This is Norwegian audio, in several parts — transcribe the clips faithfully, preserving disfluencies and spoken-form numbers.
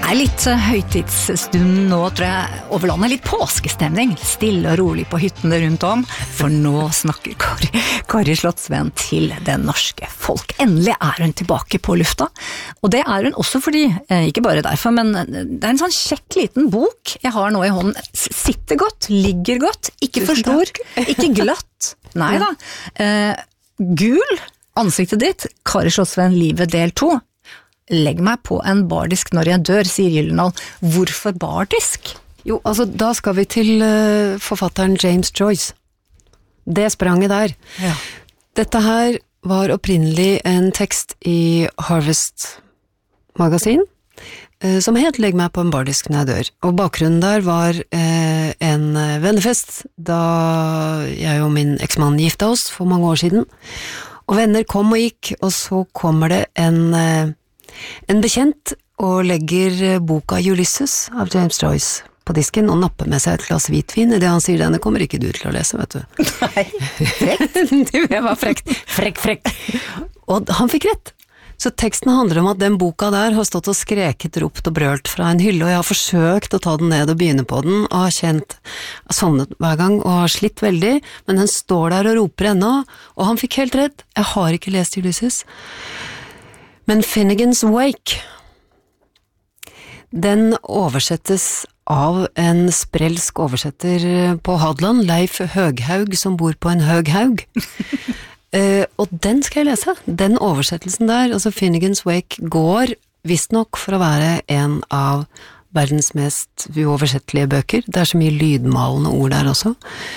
er litt høytidsstund nå, tror jeg, over landet. Litt påskestemning. Stille og rolig på hyttene rundt om. For nå snakker Kari, Kari Slottsveen til det norske folk. Endelig er hun tilbake på lufta. Og det er hun også fordi, ikke bare derfor, men det er en sånn kjekk liten bok jeg har nå i hånden. Sitter godt, ligger godt, ikke for stor, ikke glatt. Nei da. Eh, gul, ansiktet ditt, Kari Slottsveen, livet del to. Legg meg på en bardisk når jeg dør, sier Gyldendal. Hvorfor bardisk? Jo, altså, da skal vi til uh, forfatteren James Joyce. Det spranget der. Ja. Dette her var opprinnelig en tekst i Harvest Magasin, uh, som het Legg meg på en bardisk når jeg dør. Og bakgrunnen der var uh, en vennefest, da jeg og min eksmann gifta oss for mange år siden. Og venner kom og gikk, og så kommer det en... Uh, En bekjent og legger boka Ulysses av James Joyce på disken og napper med seg et glass hvitvin. I det han sier, denne kommer ikke du til å lese, vet du. Nei, frekt. Det var frekt. Frekk, frekk. Og han fikk rett. Så teksten handler om at den boka der har stått og skreket, ropt og brølt fra en hylle, og jeg har forsøkt å ta den ned og begynne på den, og har kjent, har sovnet hver gang og har slitt veldig, men den står der og roper ennå, og han fikk helt rett. Jeg har ikke lest Ulysses. Men Finnegans Wake, den oversettes av en sprelsk oversetter på Hadeland, Leif Høghaug, som bor på en Høghaug. uh, og den skal jeg lese. Den oversettelsen der, altså Finnegans Wake, går visstnok for å være en av verdens mest uoversettelige bøker. Det er så mye lydmalende ord der også.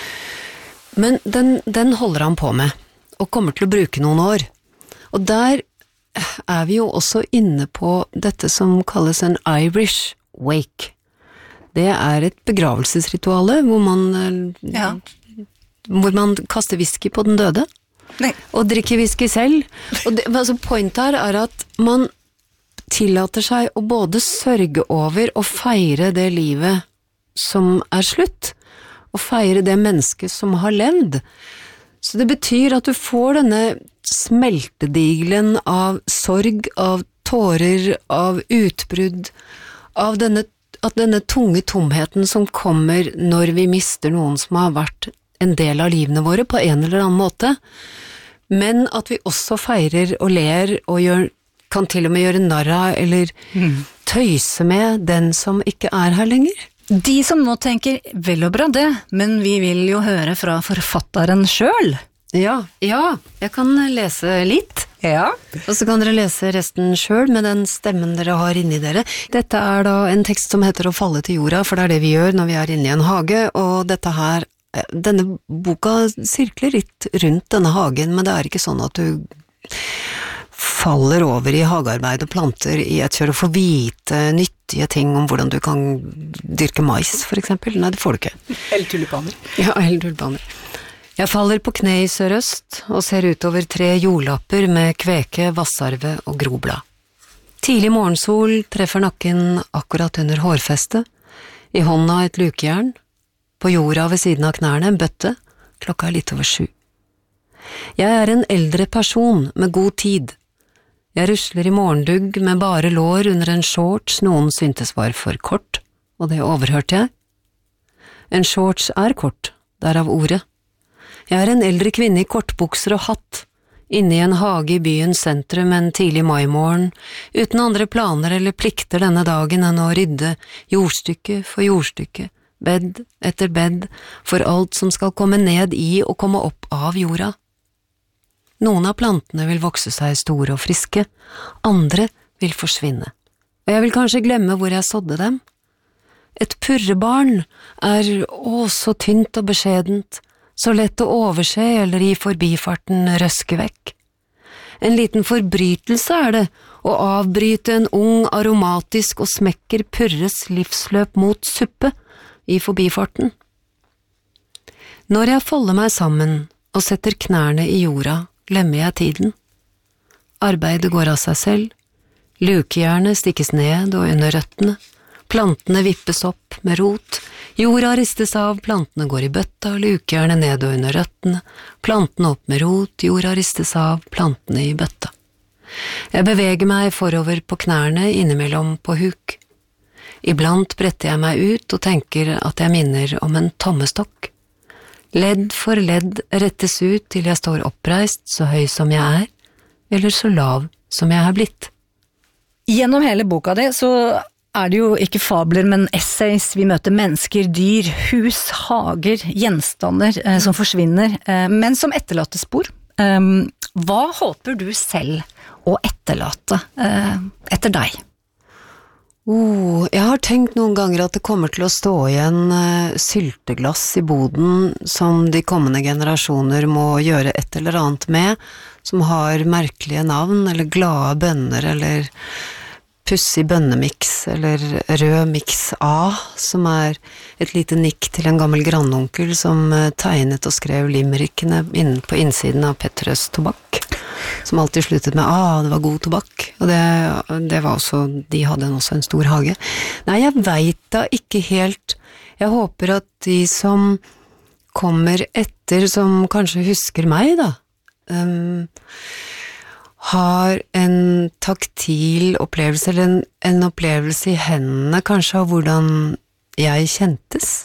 Men den, den holder han på med, og kommer til å bruke noen år. Og der er vi jo også inne på dette som kalles en Irish wake. Det er et begravelsesrituale hvor man, ja. hvor man kaster whisky på den døde. Nei. Og drikker whisky selv. Og det, altså pointet her er at man tillater seg å både sørge over og feire det livet som er slutt, og feire det mennesket som har levd. Så det betyr at du får denne smeltedigelen av sorg, av tårer, av utbrudd, av denne, at denne tunge tomheten som kommer når vi mister noen som har vært en del av livene våre på en eller annen måte, men at vi også feirer og ler og gjør, kan til og med gjøre narr av eller mm. tøyse med den som ikke er her lenger. De som nå tenker, vel og bra det, men vi vil jo høre fra forfatteren selv. Ja, ja, jeg kan lese litt. Ja. Og så kan dere lese resten selv med den stemmen dere har inni dere. Dette er da en tekst som heter Å falle til jorda, for det er det vi gjør når vi er inne i en hage, og dette her, denne boka sirkler litt rundt denne hagen, men det er ikke sånn at du faller over i hagearbeid og planter i et kjør og får vite nyttige ting om hvordan du kan dyrke mais, for eksempel. Nei, det får du ikke. Eller tulipaner. Ja, eller tulipaner. Jeg faller på kne i sørøst og ser utover tre jordlapper med kveke, vassarve og groblad. Tidlig morgensol treffer nakken akkurat under hårfestet, i hånda et lukejern, på jorda ved siden av knærne en bøtte, klokka er litt over sju. Jeg er en eldre person med god tid. Jeg rusler i morgendugg med bare lår under en shorts noen syntes var for kort, og det overhørte jeg. En shorts er kort, derav ordet. Jeg er en eldre kvinne i kortbukser og hatt, inne i en hage i byens sentrum en tidlig maimorgen, uten andre planer eller plikter denne dagen enn å rydde jordstykke for jordstykke, bed etter bed, for alt som skal komme ned i og komme opp av jorda. Noen av plantene vil vokse seg store og friske, andre vil forsvinne, og jeg vil kanskje glemme hvor jeg sådde dem. Et purrebarn er å så tynt og beskjedent, så lett å overse eller i forbifarten røske vekk. En liten forbrytelse er det å avbryte en ung, aromatisk og smekker purres livsløp mot suppe i forbifarten. Når jeg folder meg sammen og setter knærne i jorda, glemmer jeg tiden. Arbeidet går av seg selv, lukejernet stikkes ned og under røttene, plantene vippes opp med rot, jorda ristes av, plantene går i bøtta, lukejernet ned og under røttene, plantene opp med rot, jorda ristes av, plantene i bøtta. Jeg beveger meg forover på knærne innimellom på huk. Iblant bretter jeg meg ut og tenker at jeg minner om en tommestokk. Ledd for ledd rettes ut til jeg står oppreist så høy som jeg er, eller så lav som jeg er blitt. Gjennom hele boka di så er det jo ikke fabler, men essays. Vi møter mennesker, dyr, hus, hager, gjenstander eh, som forsvinner, eh, men som etterlater spor. Eh, hva håper du selv å etterlate eh, etter deg? Oh, jeg har tenkt noen ganger at det kommer til å stå igjen uh, sylteglass i boden som de kommende generasjoner må gjøre et eller annet med, som har merkelige navn, eller glade bønner, eller pussig bønnemix, eller rød mix A, som er et lite nikk til en gammel grannonkel som uh, tegnet og skrev limerickene inn på innsiden av Petrus tobakk, som alltid sluttet med ah, det var god tobakk, og det, det var også, de hadde også en stor hage. Nei, jeg vet da ikke helt. Jeg håper at de som kommer etter, som kanskje husker meg da, um, har en taktil opplevelse, eller en, en opplevelse i hendene kanskje av hvordan jeg kjentes.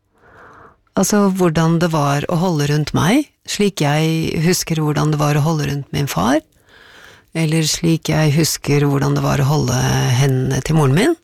Altså hvordan det var å holde rundt meg, slik jeg husker hvordan det var å holde rundt min far, eller slik jeg husker hvordan det var å holde hendene til moren min.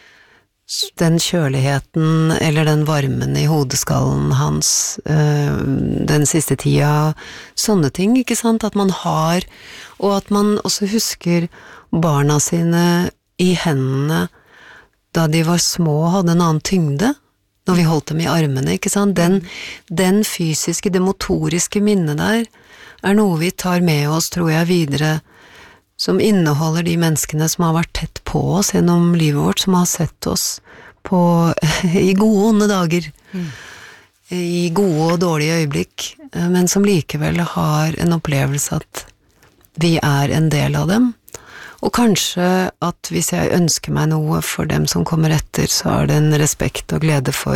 Den kjøligheten eller den varmen i hodeskallen hans, øh, den siste tida, sånne ting, ikke sant, at man har, og at man også husker barna sine i hendene da de var små og hadde en annen tyngde, når vi holdt dem i armene, ikke sant? Den, den fysiske, det motoriske minnet der, er noe vi tar med oss, tror jeg, videre, som inneholder de menneskene som har vært tett på oss gjennom livet vårt, som har sett oss på, i gode og onde dager, mm. i gode og dårlige øyeblikk, men som likevel har en opplevelse at vi er en del av dem. Og kanskje at hvis jeg ønsker meg noe for dem som kommer etter, så er det en respekt og glede for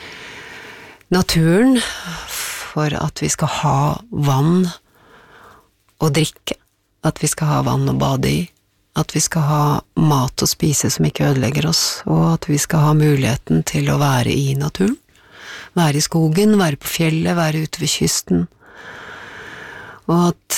naturen, for at vi skal ha vann å drikke, at vi skal ha vann å bade i, at vi skal ha mat å spise som ikke ødelegger oss, og at vi skal ha muligheten til å være i naturen, være i skogen, være på fjellet, være ute ved kysten, og at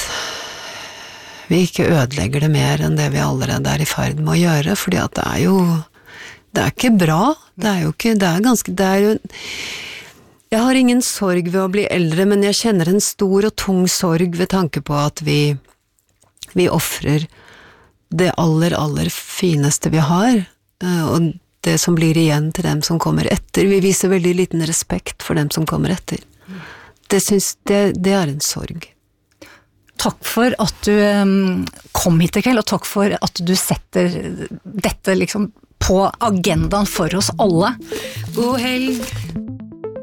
vi ikke ødelegger det mer enn det vi allerede er i ferd med å gjøre, fordi at det er jo, det er ikke bra, det er jo ikke, det er ganske, det er jo, jeg har ingen sorg ved å bli eldre, men jeg kjenner en stor og tung sorg ved tanke på at vi, vi offrer det aller, aller fineste vi har, og det som blir igjen til dem som kommer etter. Vi viser veldig liten respekt for dem som kommer etter. Det synes, det, det er en sorg. Takk for at du um, kom hit, Kjell, og takk for at du setter dette liksom på agendaen for oss alle. God helg!